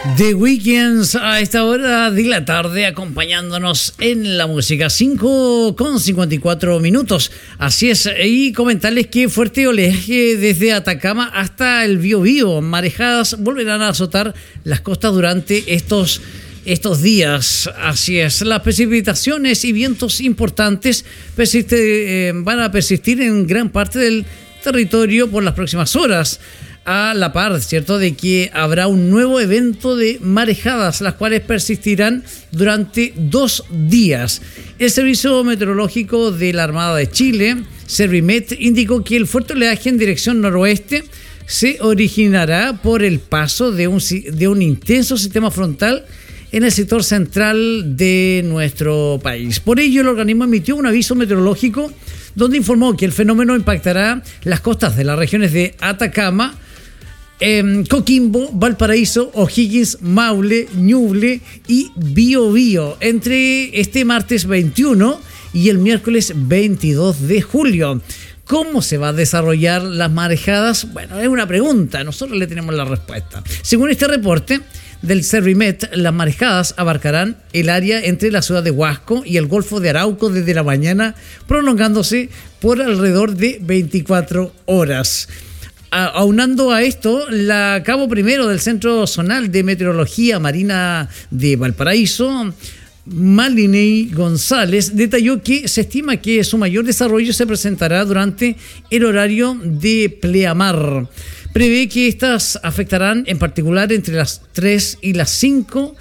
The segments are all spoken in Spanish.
The Weekends a esta hora de la tarde acompañándonos en la música, 5:54. Así es, y comentarles que fuerte oleaje desde Atacama hasta el Biobío. Marejadas volverán a azotar las costas durante estos días. Así es, las precipitaciones y vientos importantes van a persistir en gran parte del territorio por las próximas horas. A la par, ¿cierto?, de que habrá un nuevo evento de marejadas, las cuales persistirán durante 2 días. El Servicio Meteorológico de la Armada de Chile, Servimet, indicó que el fuerte oleaje en dirección noroeste se originará por el paso de un intenso sistema frontal en el sector central de nuestro país. Por ello, el organismo emitió un aviso meteorológico donde informó que el fenómeno impactará las costas de las regiones de Atacama, Coquimbo, Valparaíso, O'Higgins, Maule, Ñuble y Biobío entre este martes 21 y el miércoles 22 de julio. ¿Cómo se va a desarrollar las marejadas? Bueno, es una pregunta, nosotros le tenemos la respuesta. Según este reporte del Servimet, las marejadas abarcarán el área entre la ciudad de Huasco y el Golfo de Arauco desde la mañana, prolongándose por alrededor de 24 horas. Aunando a esto, la cabo primero del Centro Zonal de Meteorología Marina de Valparaíso, Malinei González, detalló que se estima que su mayor desarrollo se presentará durante el horario de pleamar. Prevé que estas afectarán en particular entre las 3 y las 5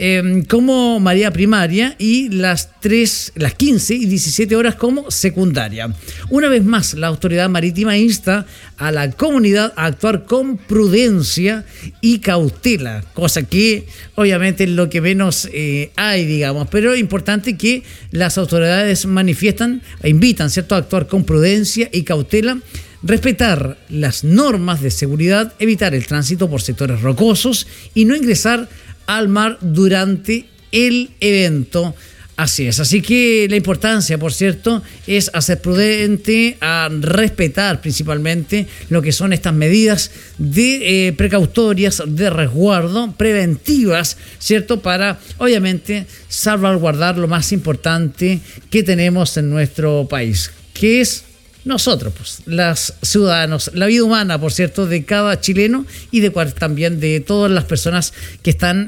como marea primaria y las 15 y 17 horas como secundaria. Una vez más, la autoridad marítima insta a la comunidad a actuar con prudencia y cautela, cosa que obviamente es lo que menos hay, digamos, pero es importante que las autoridades invitan, ¿cierto?, a actuar con prudencia y cautela, respetar las normas de seguridad, evitar el tránsito por sectores rocosos y no ingresar al mar durante el evento. Así es, así que la importancia, por cierto, es hacer prudente, a respetar principalmente lo que son estas medidas de precautorias, de resguardo, preventivas, ¿cierto?, para obviamente salvaguardar lo más importante que tenemos en nuestro país, que es nosotros, pues, los ciudadanos, la vida humana, por cierto, de cada chileno y también de todas las personas que están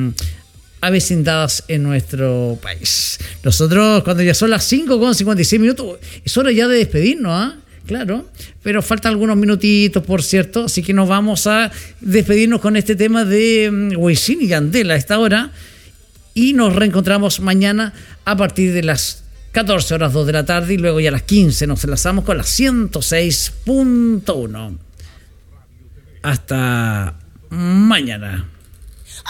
avecindadas en nuestro país. Nosotros, cuando ya son las 5:56, es hora ya de despedirnos, ¿ah? Claro, pero faltan algunos minutitos, por cierto, así que nos vamos a despedirnos con este tema de Wisin y Yandel a esta hora y nos reencontramos mañana a partir de las 14 horas 2 de la tarde y luego ya a las 15 nos enlazamos con la 106.1. Hasta mañana.